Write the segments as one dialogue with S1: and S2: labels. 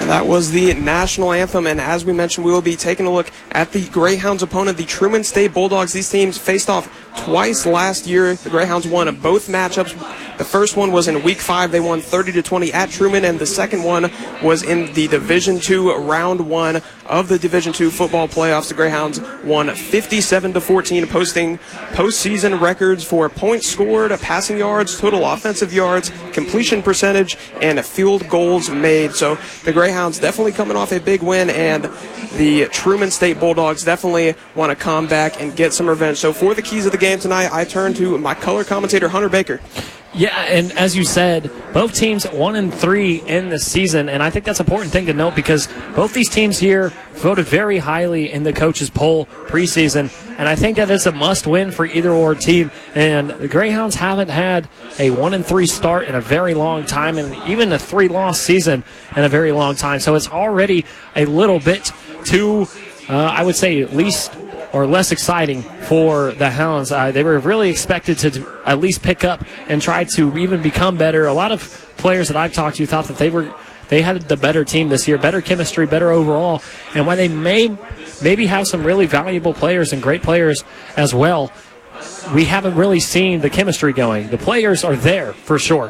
S1: That was the national anthem, and as we mentioned, we will be taking a look at the Greyhounds' opponent, the Truman State Bulldogs. These teams faced off twice last year. The Greyhounds won both matchups. The first one was in Week 5. They won 30-20 at Truman, and the second one was in the Division II, Round 1 of the Division II football playoffs. The Greyhounds won 57-14, posting postseason records for points scored, passing yards, total offensive yards, completion percentage, and field goals made. So the Greyhounds definitely coming off a big win, and the Truman State Bulldogs definitely want to come back and get some revenge. So for the keys of the game tonight, I turn to my color commentator, Hunter Baker.
S2: Yeah, and as you said, both teams 1-3 in the season, and I think that's an important thing to note because both these teams here voted very highly in the coaches' poll preseason, and I think that it's a must-win for either-or team. And the Greyhounds haven't had a 1-3 start in a very long time, and even a 3-loss season in a very long time. So it's already a little bit too, I would say, at least or less exciting for the Hounds. They were really expected to at least pick up and try to even become better. A lot of players that I've talked to thought that they had the better team this year, better chemistry, better overall, and while they maybe have some really valuable players and great players as well, we haven't really seen the chemistry going. The players are there for sure.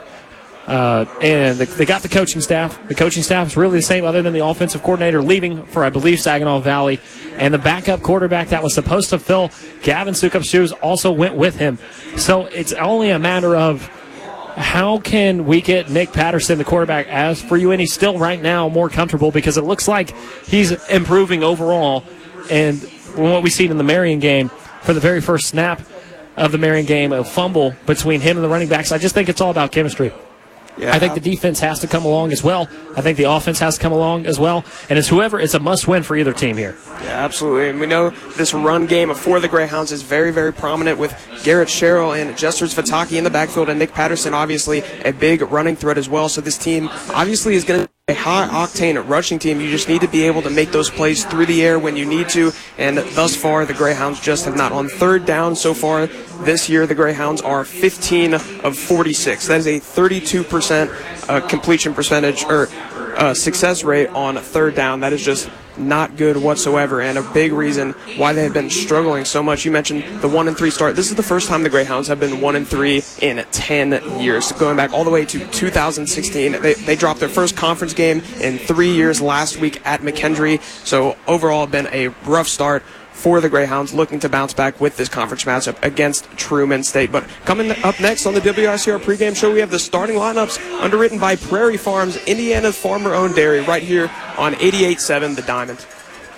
S2: And they got the coaching staff. The coaching staff is really the same other than the offensive coordinator leaving for, I believe, Saginaw Valley. And the backup quarterback that was supposed to fill Gavin Sukup's shoes also went with him. So it's only a matter of how can we get Nick Patterson, the quarterback, as for UNE still right now more comfortable because it looks like he's improving overall. And what we've seen in the Marion game, for the very first snap of the Marion game, a fumble between him and the running backs, I just think it's all about chemistry. Yeah. I think the defense has to come along as well. I think the offense has to come along as well. And it's a must-win for either team here.
S1: Yeah, absolutely. And we know this run game for the Greyhounds is very, very prominent with Garrett Sherrill and Jesters Fataki in the backfield, and Nick Patterson, obviously, a big running threat as well. So this team obviously is going to be a high-octane rushing team. You just need to be able to make those plays through the air when you need to. And thus far, the Greyhounds just have not. On third down so far this year, the Greyhounds are 15 of 46. That is a 32% completion percentage or success rate on third down. That is just not good whatsoever, and a big reason why they have been struggling so much. You mentioned the 1-3 start. This is the first time the Greyhounds have been 1-3 in 10 years, going back all the way to 2016. They dropped their first conference game in 3 years last week at McKendree. So overall, been a rough start for the Greyhounds, looking to bounce back with this conference matchup against Truman State. But coming up next on the WICR pregame show, we have the starting lineups underwritten by Prairie Farms, Indiana's farmer-owned dairy, right here on 88.7 The Diamond.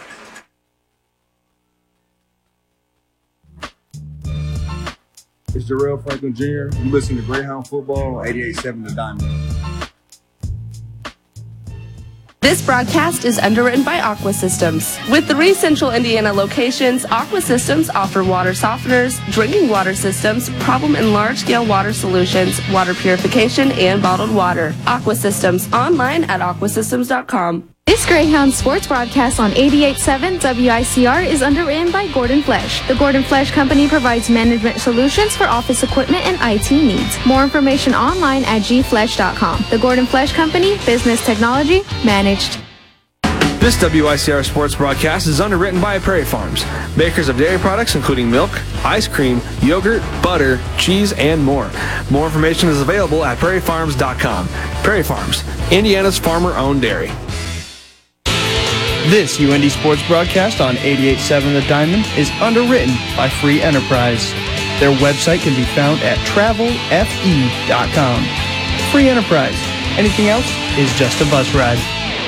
S3: It's Jarrell Franklin Jr. You listen to Greyhound Football on 88.7 The Diamond.
S4: This broadcast is underwritten by Aqua Systems. With 3 central Indiana locations, Aqua Systems offer water softeners, drinking water systems, problem and large-scale water solutions, water purification, and bottled water. Aqua Systems, online at aquasystems.com.
S5: This Greyhound sports broadcast on 88.7 WICR is underwritten by Gordon Flesch. The Gordon Flesch Company provides management solutions for office equipment and IT needs. More information online at gflesch.com. The Gordon Flesch Company, business technology managed.
S6: This WICR sports broadcast is underwritten by Prairie Farms, makers of dairy products including milk, ice cream, yogurt, butter, cheese, and more. More information is available at prairiefarms.com. Prairie Farms, Indiana's farmer-owned dairy.
S7: This UND sports broadcast on 88.7 The Diamond is underwritten by Free Enterprise. Their website can be found at travelfe.com. Free Enterprise. Anything else is just a bus ride.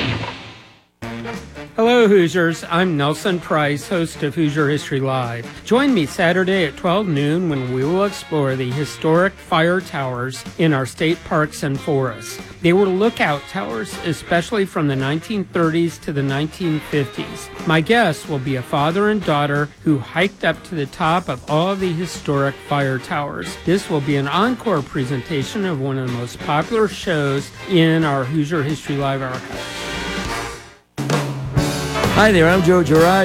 S8: Hello, Hoosiers. I'm Nelson Price, host of Hoosier History Live. Join me Saturday at 12 noon when we will explore the historic fire towers in our state parks and forests. They were lookout towers, especially from the 1930s to the 1950s. My guests will be a father and daughter who hiked up to the top of all of the historic fire towers. This will be an encore presentation of one of the most popular shows in our Hoosier History Live archive.
S9: Hi there, I'm Joe Girard.